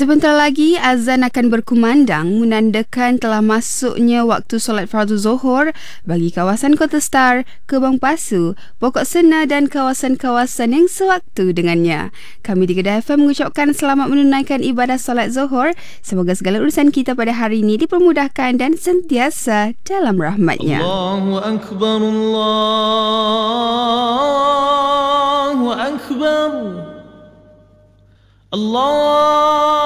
Sebentar lagi azan akan berkumandang menandakan telah masuknya waktu solat fardu Zuhur bagi kawasan Kota Star, Kebang Pasu, Pokok Sena dan kawasan-kawasan yang sewaktu dengannya. Kami di Kedah FM mengucapkan selamat menunaikan ibadah solat Zuhur. Semoga segala urusan kita pada hari ini dipermudahkan dan sentiasa dalam rahmat-Nya. Allahu Akbar, Allahu Akbar, Allah